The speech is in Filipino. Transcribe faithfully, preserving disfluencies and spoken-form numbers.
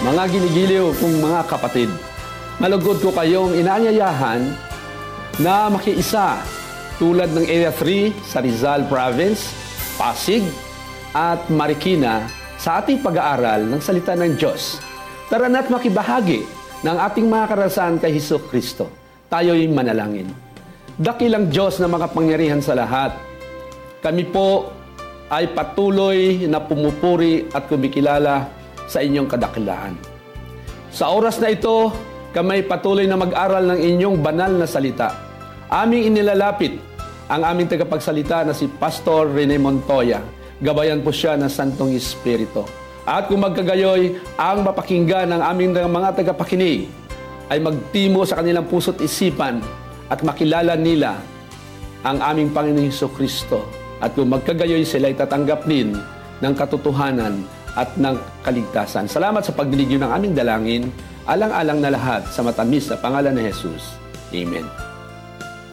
Mga ginigiliw kong mga kapatid, malugod ko kayong inaanyayahan na makiisa tulad ng Area three sa Rizal Province, Pasig at Marikina sa ating pag-aaral ng salita ng Diyos. Tara na't makibahagi ng ating mga karanasan kay Jesucristo. Tayo'y manalangin. Dakilang Diyos na makapangyarihan sa lahat, kami po ay patuloy na pumupuri at kumikilala sa inyong kadakilaan. Sa oras na ito, kami patuloy na mag-aral ng inyong banal na salita. Aming inilalapit ang aming tagapagsalita na si Pastor Rene Montoya. Gabayan po siya ng Santong Espiritu. At kung magkagayoy, ang mapakinggan ng aming mga tagapakinig ay magtimo sa kanilang puso't isipan at makilala nila ang aming Panginoong Jesucristo. At kung magkagayoy, sila ay tatanggap din ng katotohanan at ng kaligtasan. Salamat sa pagdinig ng aming dalangin, alang-alang na lahat sa matamis na pangalan ni Jesus. Amen.